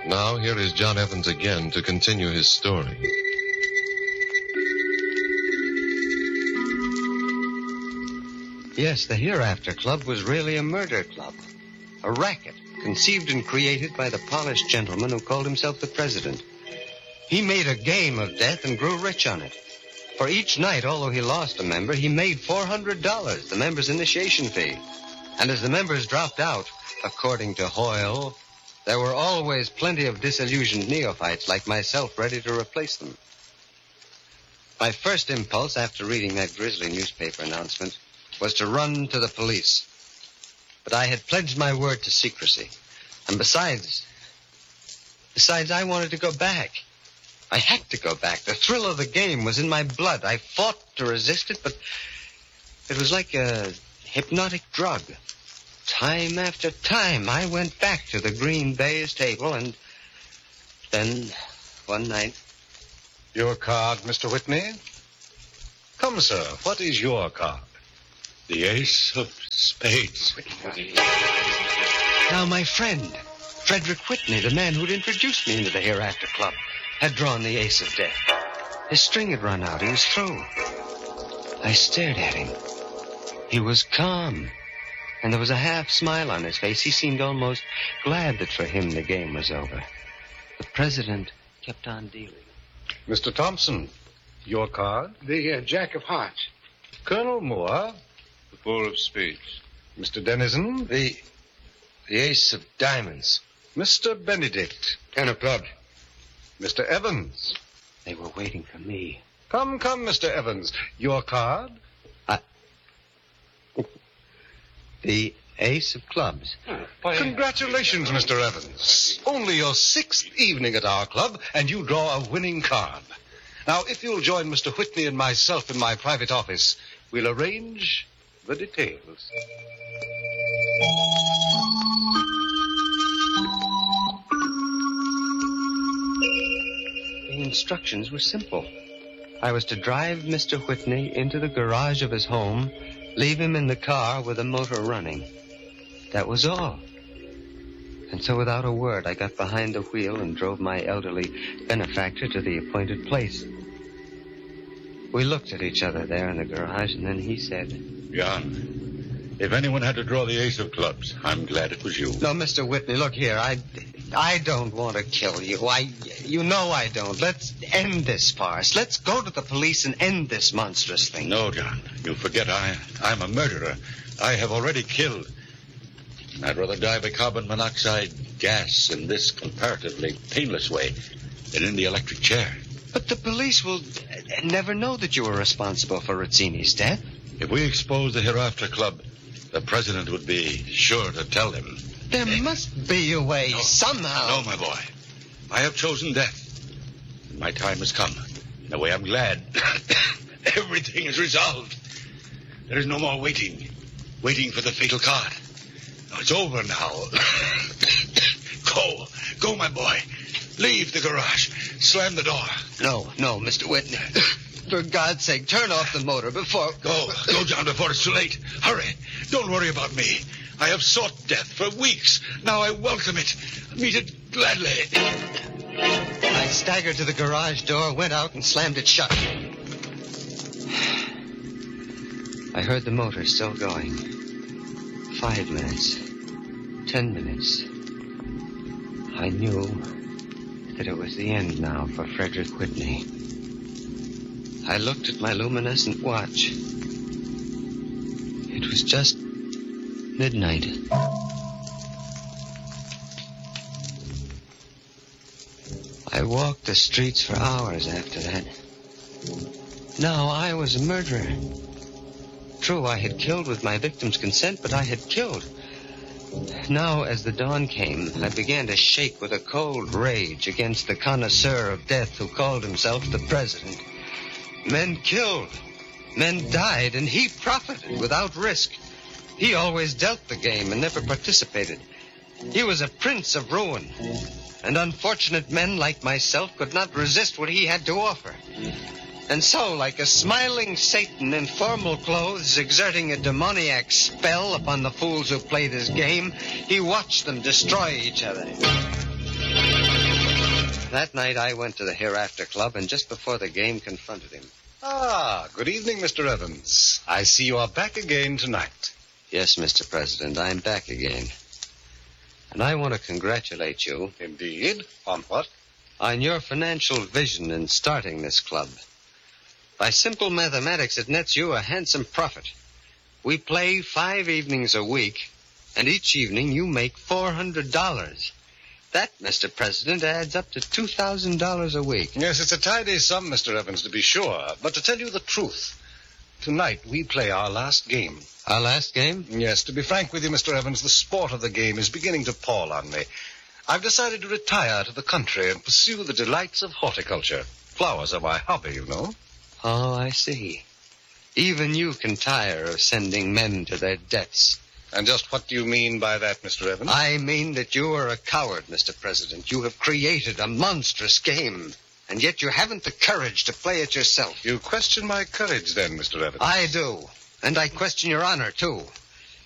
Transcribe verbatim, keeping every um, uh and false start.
But now, here is John Evans again to continue his story. Yes, the Hereafter Club was really a murder club. A racket, conceived and created by the polished gentleman who called himself the president. He made a game of death and grew rich on it. For each night, although he lost a member, he made four hundred dollars, the member's initiation fee. And as the members dropped out, according to Hoyle, there were always plenty of disillusioned neophytes like myself ready to replace them. My first impulse after reading that grisly newspaper announcement was to run to the police. But I had pledged my word to secrecy. And besides, besides, I wanted to go back. I had to go back. The thrill of the game was in my blood. I fought to resist it, but it was like a hypnotic drug. Time after time, I went back to the green baize table, and then, one night... Your card, Mister Whitney? Come, sir, what is your card? The ace of spades. Now, my friend, Frederick Whitney, the man who'd introduced me into the Hereafter Club, had drawn the ace of death. His string had run out. He was through. I stared at him. He was calm, and there was a half smile on his face. He seemed almost glad that for him the game was over. The president kept on dealing. Mister Thompson, your card? The uh, Jack of Hearts. Colonel Moore? The four of spades. Mister Dennison? The... the ace of diamonds. Mister Benedict? Ten of clubs. Mister Evans? They were waiting for me. Come, come, Mister Evans. Your card? I... The ace of clubs. Oh, congratulations, Mister Evans. Only your sixth evening at our club, and you draw a winning card. Now, if you'll join Mister Whitney and myself in my private office, we'll arrange the details. The instructions were simple. I was to drive Mister Whitney into the garage of his home, leave him in the car with the motor running. That was all. And so without a word, I got behind the wheel and drove my elderly benefactor to the appointed place. We looked at each other there in the garage, and then he said, John, if anyone had to draw the ace of clubs, I'm glad it was you. No, Mister Whitney, look here. I, I don't want to kill you. I, you know I don't. Let's end this farce. Let's go to the police and end this monstrous thing. No, John. You forget I, I'm a murderer. I have already killed. I'd rather die by carbon monoxide gas in this comparatively painless way than in the electric chair. But the police will never know that you were responsible for Rizzini's death. If we expose the Hereafter Club, the president would be sure to tell him. There must be a way, no, somehow. No, my boy. I have chosen death. And my time has come. In a way, I'm glad. Everything is resolved. There is no more waiting. Waiting for the fatal card. No, it's over now. Go. Go, my boy. Leave the garage. Slam the door. No, no, Mister Whitney. For God's sake, turn off the motor before... Go. Go, John, before it's too late. Hurry. Don't worry about me. I have sought death for weeks. Now I welcome it. Meet it gladly. I staggered to the garage door, went out, and slammed it shut. I heard the motor still going. Five minutes. Ten minutes. I knew that it was the end now for Frederick Whitney. I looked at my luminescent watch. It was just midnight. I walked the streets for hours after that. Now I was a murderer. True, I had killed with my victim's consent, but I had killed. Now, as the dawn came, I began to shake with a cold rage against the connoisseur of death who called himself the president. Men killed. Men died, and he profited without risk. He always dealt the game and never participated. He was a prince of ruin. And unfortunate men like myself could not resist what he had to offer. And so, like a smiling Satan in formal clothes exerting a demoniac spell upon the fools who played his game, he watched them destroy each other. That night I went to the Hereafter Club, and just before the game confronted him. Ah, good evening, Mister Evans. I see you are back again tonight. Yes, Mister President, I'm back again. And I want to congratulate you. Indeed? On what? On your financial vision in starting this club. By simple mathematics, it nets you a handsome profit. We play five evenings a week, and each evening you make four hundred dollars. That, Mister President, adds up to two thousand dollars a week. Yes, it's a tidy sum, Mister Evans, to be sure. But to tell you the truth, tonight we play our last game. Our last game? Yes, to be frank with you, Mister Evans, the sport of the game is beginning to pall on me. I've decided to retire to the country and pursue the delights of horticulture. Flowers are my hobby, you know. Oh, I see. Even you can tire of sending men to their deaths. And just what do you mean by that, Mister Evans? I mean that you are a coward, Mister President. You have created a monstrous game, and yet you haven't the courage to play it yourself. You question my courage, then, Mister Evans? I do, and I question your honor, too.